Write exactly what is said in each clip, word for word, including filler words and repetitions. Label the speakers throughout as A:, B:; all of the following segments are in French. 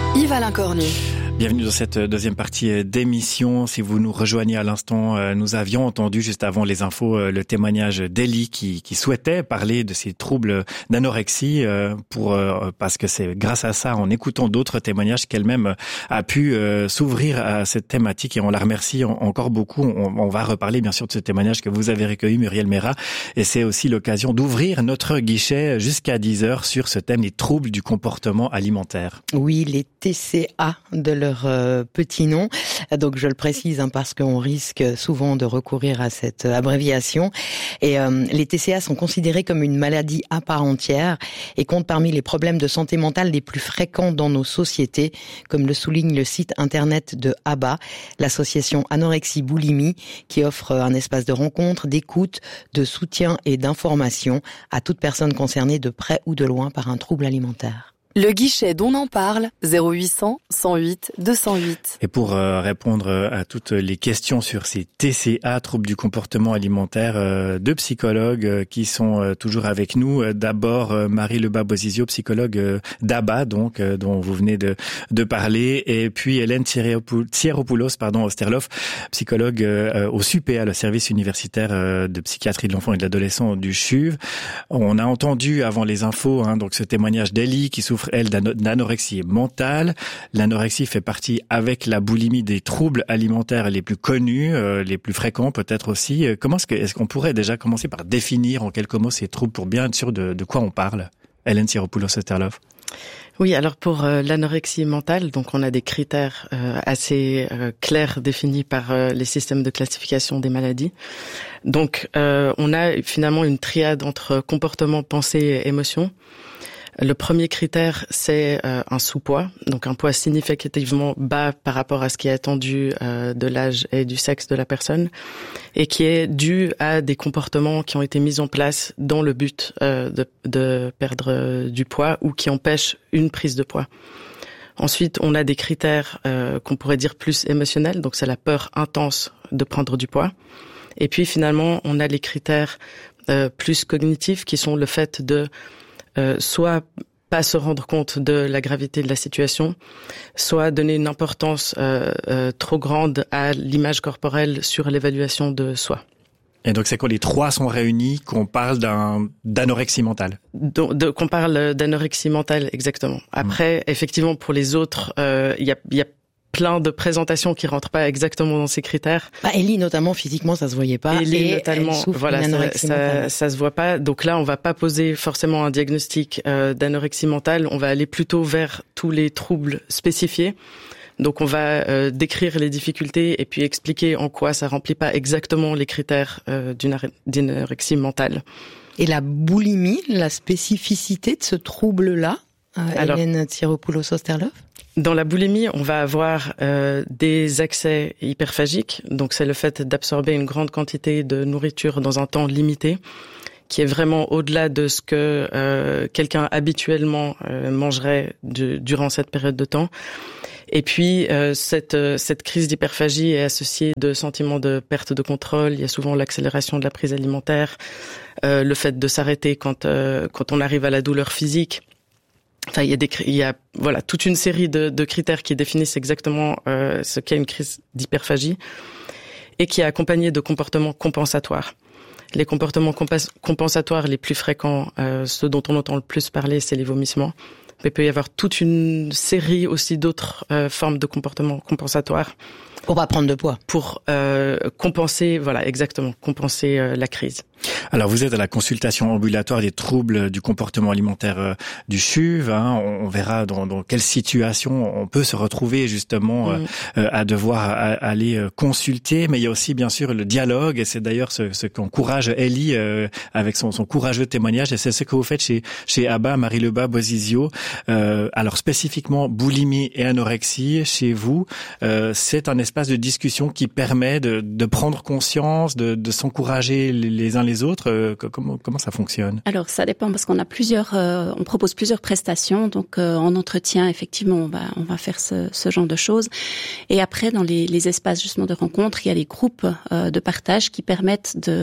A: Yves-Alain Cornu.
B: Bienvenue dans cette deuxième partie d'émission. Si vous nous rejoignez à l'instant, nous avions entendu juste avant les infos le témoignage d'Ellie qui, qui souhaitait parler de ses troubles d'anorexie pour parce que c'est grâce à ça, en écoutant d'autres témoignages, qu'elle-même a pu s'ouvrir à cette thématique et on la remercie encore beaucoup. On, on va reparler bien sûr de ce témoignage que vous avez recueilli, Muriel Mera, et c'est aussi l'occasion d'ouvrir notre guichet jusqu'à dix heures sur ce thème, les troubles du comportement alimentaire.
C: Oui, les T C A de leur Euh, petit nom. Donc je le précise hein, parce qu'on risque souvent de recourir à cette abréviation. Et euh, les T C A sont considérés comme une maladie à part entière et comptent parmi les problèmes de santé mentale les plus fréquents dans nos sociétés, comme le souligne le site internet de A B A, l'association Anorexie Boulimie, qui offre un espace de rencontre, d'écoute, de soutien et d'information à toute personne concernée de près ou de loin par un trouble alimentaire.
A: Le guichet dont on parle, zéro huit cents, cent huit, deux cent huit.
B: Et pour euh, répondre à toutes les questions sur ces T C A, troubles du comportement alimentaire, euh, deux psychologues euh, qui sont euh, toujours avec nous. Euh, d'abord, euh, Marie Lebas-Bozizio, psychologue euh, d'A B A, donc, euh, dont vous venez de, de parler. Et puis Hélène Tsieropoulos, pardon, Osterloff, psychologue euh, au S U P A, le service universitaire euh, de psychiatrie de l'enfant et de l'adolescent du C H U V. On a entendu avant les infos hein, donc ce témoignage d'Ellie qui souffre elle d'anorexie mentale. L'anorexie fait partie avec la boulimie des troubles alimentaires les plus connus, euh, les plus fréquents peut-être aussi. Comment est-ce que est-ce qu'on pourrait déjà commencer par définir en quelques mots ces troubles pour bien être sûr de, de quoi on parle? Hélène Tsieropoulos-Osterloff.
D: Oui, alors pour euh, l'anorexie mentale, donc on a des critères euh, assez euh, clairs définis par euh, les systèmes de classification des maladies. Donc euh, on a finalement une triade entre comportement, pensée et émotion. Le premier critère, c'est euh, un sous-poids, donc un poids significativement bas par rapport à ce qui est attendu euh, de l'âge et du sexe de la personne, et qui est dû à des comportements qui ont été mis en place dans le but euh, de, de perdre euh, du poids ou qui empêchent une prise de poids. Ensuite, on a des critères euh, qu'on pourrait dire plus émotionnels, donc c'est la peur intense de prendre du poids. Et puis finalement, on a les critères euh, plus cognitifs qui sont le fait de Euh, soit pas se rendre compte de la gravité de la situation, soit donner une importance euh, euh, trop grande à l'image corporelle sur l'évaluation de soi.
B: Et donc c'est quand les trois sont réunis qu'on parle d'un d'anorexie mentale.
D: De, de, qu'on parle d'anorexie mentale, exactement. Après, mmh. effectivement, pour les autres, il euh, y a, y a plein de présentations qui rentrent pas exactement dans ces critères.
C: Bah, Ellie, notamment, physiquement, ça se voyait pas.
D: Ellie,
C: et
D: notamment, voilà, ça, ça, ça se voit pas. Donc là, on va pas poser forcément un diagnostic euh, d'anorexie mentale. On va aller plutôt vers tous les troubles spécifiés. Donc on va euh, décrire les difficultés et puis expliquer en quoi ça remplit pas exactement les critères euh, d'une, d'une anorexie mentale.
C: Et la boulimie, la spécificité de ce trouble-là, euh,
D: Alors,
C: Hélène Tsieropoulos-Osterloff?
D: Dans la boulimie, on va avoir euh, des accès hyperphagiques. Donc c'est le fait d'absorber une grande quantité de nourriture dans un temps limité, qui est vraiment au-delà de ce que euh, quelqu'un habituellement euh, mangerait de, durant cette période de temps. Et puis euh, cette euh, cette crise d'hyperphagie est associée de sentiments de perte de contrôle. Il y a souvent l'accélération de la prise alimentaire, euh, le fait de s'arrêter quand euh, quand on arrive à la douleur physique. Enfin, il y a des, il y a voilà toute une série de, de critères qui définissent exactement euh, ce qu'est une crise d'hyperphagie et qui est accompagnée de comportements compensatoires. Les comportements compas- compensatoires les plus fréquents, euh, ceux dont on entend le plus parler, c'est les vomissements. Mais il peut y avoir toute une série aussi d'autres euh, formes de comportements compensatoires.
C: Pour pas prendre de poids.
D: Pour euh, compenser, voilà, exactement, compenser euh, la crise.
B: Alors vous êtes à la consultation ambulatoire des troubles du comportement alimentaire euh, du C H U V. Hein. On, on verra dans, dans quelle situation on peut se retrouver justement mmh. euh, à devoir à, à aller euh, consulter. Mais il y a aussi bien sûr le dialogue et c'est d'ailleurs ce, ce qu'encourage Ellie euh, avec son, son courageux témoignage. Et c'est ce que vous faites chez, chez A B A, Marie Lebas-Bozizio. Euh, alors spécifiquement boulimie et anorexie chez vous, euh, c'est un espace espace de discussion qui permet de, de prendre conscience, de, de s'encourager les, les uns les autres. Euh, comment, comment ça fonctionne?
E: Alors ça dépend parce qu'on a plusieurs, euh, on propose plusieurs prestations. Donc euh, en entretien, effectivement, on va on va faire ce, ce genre de choses. Et après, dans les, les espaces justement de rencontre, il y a des groupes euh, de partage qui permettent de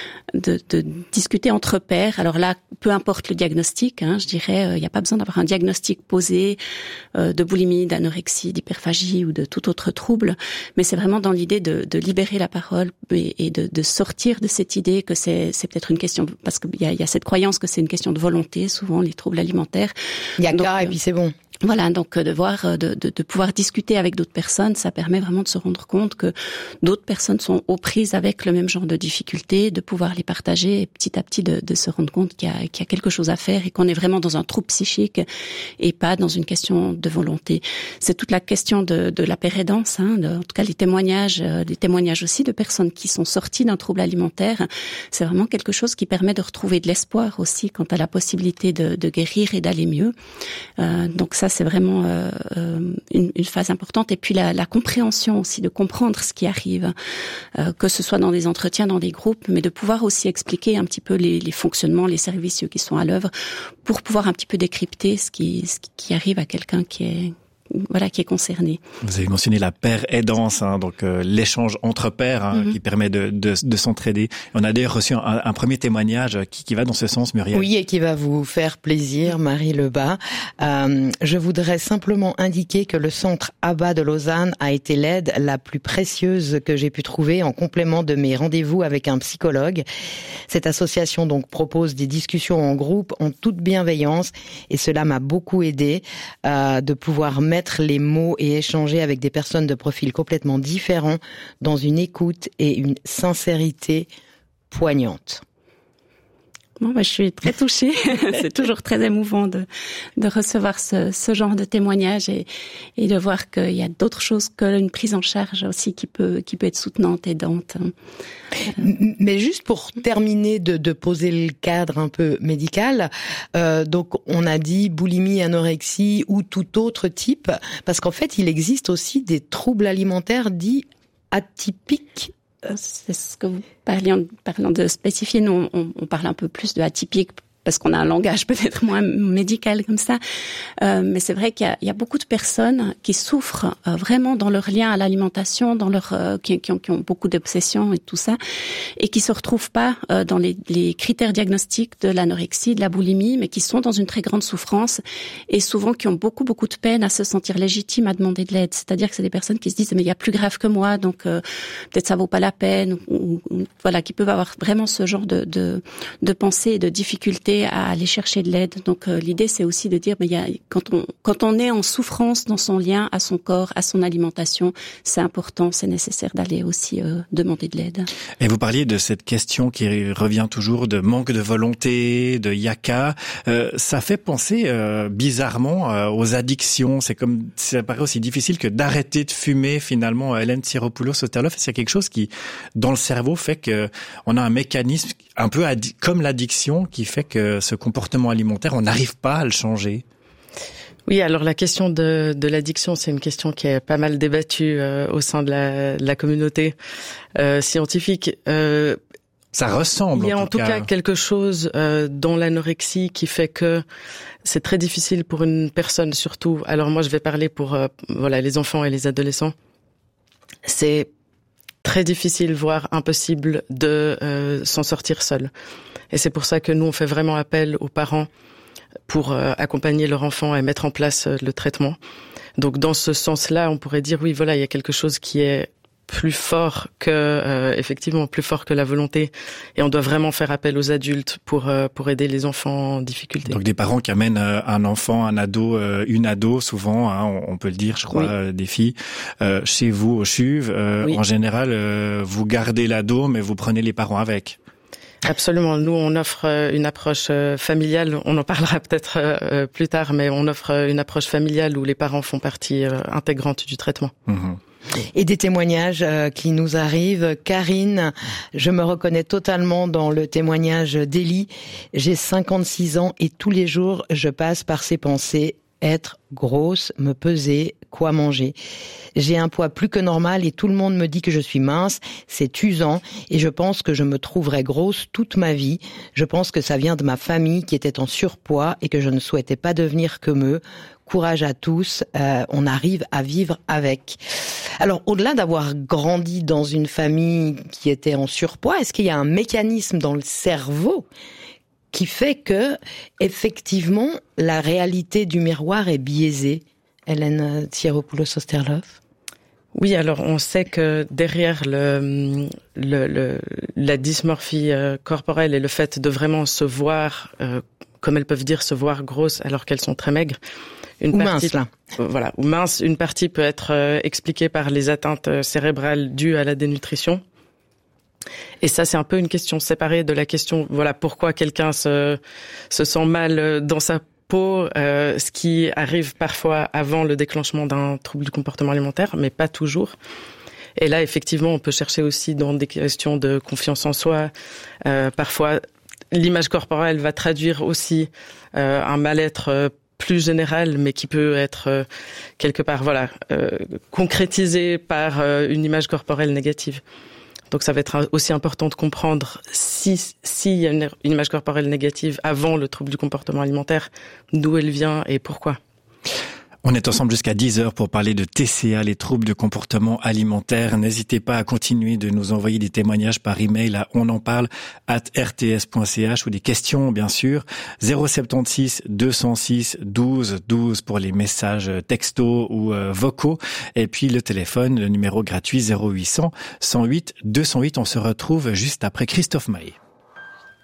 E: De, de discuter entre pairs. Alors là, peu importe le diagnostic, hein, je dirais, il euh, n'y a pas besoin d'avoir un diagnostic posé euh, de boulimie, d'anorexie, d'hyperphagie ou de tout autre trouble, mais c'est vraiment dans l'idée de, de libérer la parole et, et de, de sortir de cette idée que c'est, c'est peut-être une question, parce qu'il y a, y a cette croyance que c'est une question de volonté, souvent les troubles alimentaires.
C: Il y a qu'à et puis c'est bon.
E: Voilà, donc de voir, de, de, de pouvoir discuter avec d'autres personnes, ça permet vraiment de se rendre compte que d'autres personnes sont aux prises avec le même genre de difficultés, de pouvoir les partager et petit à petit de, de se rendre compte qu'il y a, qu'il y a quelque chose à faire et qu'on est vraiment dans un trouble psychique et pas dans une question de volonté. C'est toute la question de, de la pérédance, hein, de, en tout cas les témoignages, euh, les témoignages aussi de personnes qui sont sorties d'un trouble alimentaire. C'est vraiment quelque chose qui permet de retrouver de l'espoir aussi quant à la possibilité de, de guérir et d'aller mieux. Euh, donc ça, c'est vraiment euh, une, une phase importante. Et puis la, la compréhension aussi, de comprendre ce qui arrive, euh, que ce soit dans des entretiens, dans des groupes, mais de pouvoir aussi expliquer un petit peu les, les fonctionnements, les services qui sont à l'œuvre, pour pouvoir un petit peu décrypter ce qui, ce qui arrive à quelqu'un qui est voilà, qui est concerné.
B: Vous avez mentionné la pair-aidance, hein, donc euh, l'échange entre pairs, hein, mm-hmm. qui permet de, de, de s'entraider. On a d'ailleurs reçu un, un premier témoignage qui, qui va dans ce sens, Muriel.
C: Oui, et qui va vous faire plaisir, Marie Lebas. Euh, je voudrais simplement indiquer que le centre Abba de Lausanne a été l'aide la plus précieuse que j'ai pu trouver en complément de mes rendez-vous avec un psychologue. Cette association donc propose des discussions en groupe en toute bienveillance et cela m'a beaucoup aidé euh, de pouvoir mettre les mots et échanger avec des personnes de profils complètement différents dans une écoute et une sincérité poignante.
E: Bon, bah, je suis très touchée. C'est toujours très émouvant de, de recevoir ce, ce genre de témoignage et, et de voir qu'il y a d'autres choses qu'une prise en charge aussi qui peut, qui peut être soutenante, aidante.
C: Mais juste pour terminer de, de poser le cadre un peu médical, euh, donc on a dit boulimie, anorexie ou tout autre type, parce qu'en fait il existe aussi des troubles alimentaires dits atypiques.
E: C'est ce que vous parliez en parlant de spécifier. Nous, on, on parle un peu plus de atypique parce qu'on a un langage peut-être moins médical comme ça. Euh, mais c'est vrai qu'il y a, il y a beaucoup de personnes qui souffrent euh, vraiment dans leur lien à l'alimentation, dans leur euh, qui, qui, ont, qui ont beaucoup d'obsessions et tout ça, et qui se retrouvent pas euh, dans les, les critères diagnostiques de l'anorexie, de la boulimie, mais qui sont dans une très grande souffrance et souvent qui ont beaucoup beaucoup de peine à se sentir légitimes à demander de l'aide. C'est-à-dire que c'est des personnes qui se disent mais il y a plus grave que moi, donc euh, peut-être ça vaut pas la peine, ou, ou voilà, qui peuvent avoir vraiment ce genre de de, de pensée et de difficultés à aller chercher de l'aide. Donc euh, l'idée c'est aussi de dire mais il y a quand on quand on est en souffrance dans son lien à son corps, à son alimentation, c'est important, c'est nécessaire d'aller aussi euh, demander de l'aide.
B: Et vous parliez de cette question qui revient toujours de manque de volonté, de yaka. Euh, ça fait penser euh, bizarrement euh, aux addictions. C'est comme ça paraît aussi difficile que d'arrêter de fumer finalement. Hélène Tsiropoulos-Soterloff, c'est quelque chose qui dans le cerveau fait que on a un mécanisme un peu addi- comme l'addiction qui fait que ce comportement alimentaire, on n'arrive pas à le changer.
D: Oui, alors la question de, de l'addiction, c'est une question qui est pas mal débattue euh, au sein de la, de la communauté euh, scientifique. Euh,
B: Ça ressemble.
D: Il y a en tout,
B: en tout
D: cas,
B: cas
D: quelque chose euh, dans l'anorexie qui fait que c'est très difficile pour une personne, surtout. Alors moi, je vais parler pour euh, voilà les enfants et les adolescents. C'est très difficile, voire impossible, de euh, s'en sortir seul. Et c'est pour ça que nous, on fait vraiment appel aux parents pour euh, accompagner leur enfant et mettre en place euh, le traitement. Donc, dans ce sens-là, on pourrait dire, oui, voilà, il y a quelque chose qui est plus fort que, euh, effectivement, plus fort que la volonté. Et on doit vraiment faire appel aux adultes pour euh, pour aider les enfants en difficulté.
B: Donc des parents qui amènent euh, un enfant, un ado, euh, une ado, souvent, hein, on, on peut le dire, je crois, oui. euh, des filles, euh, chez vous au C H U V. Euh, oui. En général, euh, vous gardez l'ado, mais vous prenez les parents avec.
D: Absolument. Nous, on offre une approche familiale. On en parlera peut-être euh, plus tard, mais on offre une approche familiale où les parents font partie euh, intégrante du traitement.
B: Mmh.
C: Et des témoignages euh, qui nous arrivent. Karine, je me reconnais totalement dans le témoignage d'Élie. J'ai cinquante-six ans et tous les jours, je passe par ces pensées. être grosse, me peser, quoi manger. J'ai un poids plus que normal et tout le monde me dit que je suis mince, c'est usant et je pense que je me trouverai grosse toute ma vie. Je pense que ça vient de ma famille qui était en surpoids et que je ne souhaitais pas devenir comme eux. Courage à tous, euh, on arrive à vivre avec. Alors, au-delà d'avoir grandi dans une famille qui était en surpoids, est-ce qu'il y a un mécanisme dans le cerveau qui fait que, effectivement, la réalité du miroir est biaisée? Hélène Tsiéropoulos-Osterloff?
D: Oui, alors on sait que derrière le, le, le la dysmorphie euh, corporelle et le fait de vraiment se voir, euh, comme elles peuvent dire, se voir grosses alors qu'elles sont très maigres, une
C: ou
D: partie,
C: mince, là.
D: Euh, voilà, ou mince, une partie peut être euh, expliquée par les atteintes cérébrales dues à la dénutrition. Et ça, c'est un peu une question séparée de la question, voilà, pourquoi quelqu'un se se sent mal dans sa peau, euh, ce qui arrive parfois avant le déclenchement d'un trouble du comportement alimentaire, mais pas toujours. Et là, effectivement, on peut chercher aussi dans des questions de confiance en soi. Euh, parfois, l'image corporelle va traduire aussi euh, un mal-être euh, plus général, mais qui peut être euh, quelque part, voilà, euh, concrétisé par euh, une image corporelle négative. Donc ça va être aussi important de comprendre si s'il y a une, une image corporelle négative avant le trouble du comportement alimentaire, d'où elle vient et pourquoi.
B: On est ensemble jusqu'à dix heures pour parler de T C A, les troubles de comportement alimentaire. N'hésitez pas à continuer de nous envoyer des témoignages par email à onenparle arobase r t s point c h ou des questions, bien sûr. zéro sept six deux zéro six douze douze pour les messages textos ou euh, vocaux. Et puis le téléphone, le numéro gratuit zéro huit cents cent huit deux cent huit. On se retrouve juste après Christophe Maé.